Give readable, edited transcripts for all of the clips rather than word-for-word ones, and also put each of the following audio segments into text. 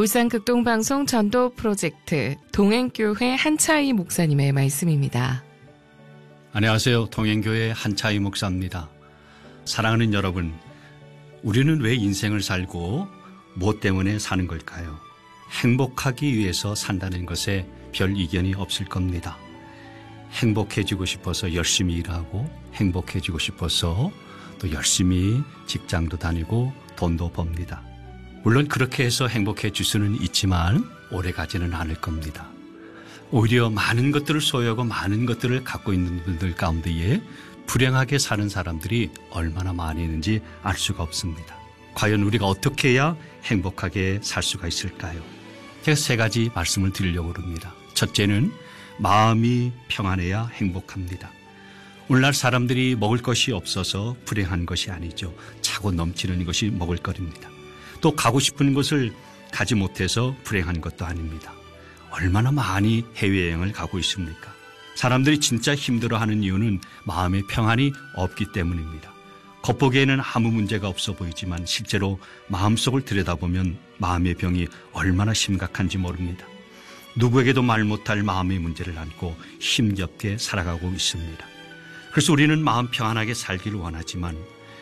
울산 극동방송 전도 프로젝트 동행교회 한차희 목사님의 말씀입니다. 안녕하세요. 동행교회 한차희 목사입니다. 사랑하는 여러분, 우리는 왜 인생을 살고 무엇 때문에 사는 걸까요? 행복하기 위해서 산다는 것에 별 이견이 없을 겁니다. 행복해지고 싶어서 열심히 일하고 행복해지고 싶어서 또 열심히 직장도 다니고 돈도 법니다. 물론 그렇게 해서 행복해질 수는 있지만 오래 가지는 않을 겁니다. 오히려 많은 것들을 소유하고 많은 것들을 갖고 있는 분들 가운데에 불행하게 사는 사람들이 얼마나 많이 있는지 알 수가 없습니다. 과연 우리가 어떻게 해야 행복하게 살 수가 있을까요? 제가 세 가지 말씀을 드리려고 합니다. 첫째는 마음이 평안해야 행복합니다. 오늘날 사람들이 먹을 것이 없어서 불행한 것이 아니죠. 차고 넘치는 것이 먹을거리입니다. 또 가고 싶은 곳을 가지 못해서 불행한 것도 아닙니다. 얼마나 많이 해외여행을 가고 있습니까? 사람들이 진짜 힘들어하는 이유는 마음의 평안이 없기 때문입니다. 겉보기에는 아무 문제가 없어 보이지만 실제로 마음속을 들여다보면 마음의 병이 얼마나 심각한지 모릅니다. 누구에게도 말 못할 마음의 문제를 안고 힘겹게 살아가고 있습니다. 그래서 우리는 마음 평안하게 살기를 원하지만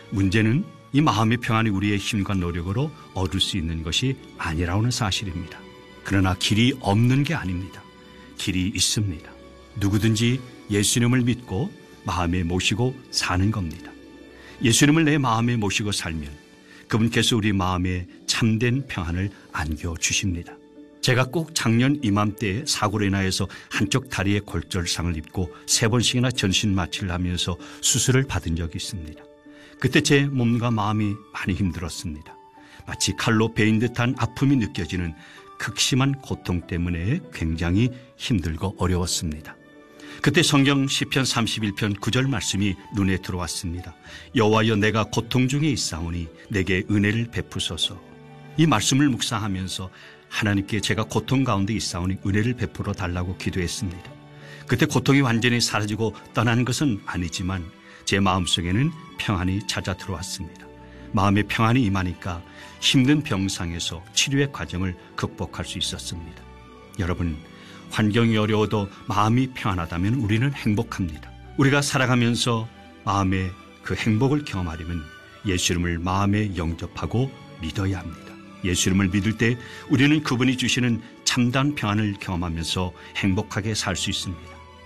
문제는 이 마음의 평안이 우리의 힘과 노력으로 얻을 수 있는 것이 아니라는 사실입니다. 그러나 길이 없는 게 아닙니다. 길이 있습니다. 누구든지 예수님을 믿고 마음에 모시고 사는 겁니다. 예수님을 내 마음에 모시고 살면 그분께서 우리 마음에 참된 평안을 안겨주십니다. 제가 꼭 작년 이맘때에 사고로 인하여서 한쪽 다리에 골절상을 입고 3번씩이나 전신 마취를 하면서 수술을 받은 적이 있습니다. 그때 제 몸과 마음이 많이 힘들었습니다. 마치 칼로 베인 듯한 아픔이 느껴지는 극심한 고통 때문에 굉장히 힘들고 어려웠습니다. 그때 성경 시편 31편 9절 말씀이 눈에 들어왔습니다. 여호와여 내가 고통 중에 있사오니 내게 은혜를 베푸소서. 이 말씀을 묵상하면서 하나님께 제가 고통 가운데 있사오니 은혜를 베풀어 달라고 기도했습니다. 그때 고통이 완전히 사라지고 떠난 것은 아니지만 제 마음속에는 평안이 찾아 들어왔습니다. 마음의 평안이 임하니까 힘든 병상에서 치료의 과정을 극복할 수 있었습니다. 여러분, 환경이 어려워도 마음이 평안하다면 우리는 행복합니다. 우리가 살아가면서 마음의 그 행복을 경험하려면 예수님을 마음에 영접하고 믿어야 합니다. 예수님을 믿을 때 우리는 그분이 주시는 참다운 평안을 경험하면서 행복하게 살 수 있습니다.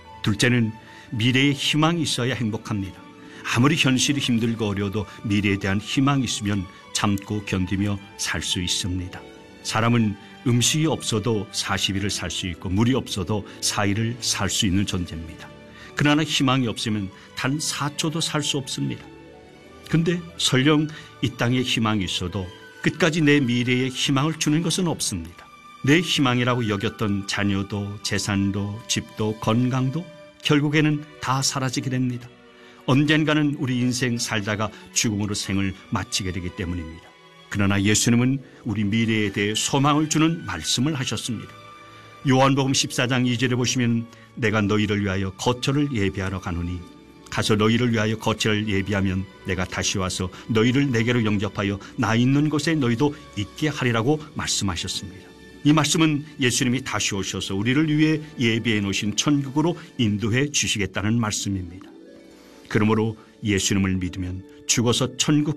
둘째는 미래에 희망이 있어야 행복합니다. 아무리 현실이 힘들고 어려워도 미래에 대한 희망이 있으면 참고 견디며 살 수 있습니다. 사람은 음식이 없어도 40일을 살 수 있고 물이 없어도 4일을 살 수 있는 존재입니다. 그러나 희망이 없으면 단 4초도 살 수 없습니다. 근데 설령 이 땅에 희망이 있어도 끝까지 내 미래에 희망을 주는 것은 없습니다. 내 희망이라고 여겼던 자녀도 재산도 집도 건강도 결국에는 다 사라지게 됩니다. 언젠가는 우리 인생 살다가 죽음으로 생을 마치게 되기 때문입니다. 그러나 예수님은 우리 미래에 대해 소망을 주는 말씀을 하셨습니다. 요한복음 14장 2절에 보시면 내가 너희를 위하여 거처를 예비하러 가노니 가서 너희를 위하여 거처를 예비하면 내가 다시 와서 너희를 내게로 영접하여 나 있는 곳에 너희도 있게 하리라고 말씀하셨습니다. 이 말씀은 예수님이 다시 오셔서 우리를 위해 예비해 놓으신 천국으로 인도해 주시겠다는 말씀입니다. 그러므로 예수님을 믿으면 죽어서 천국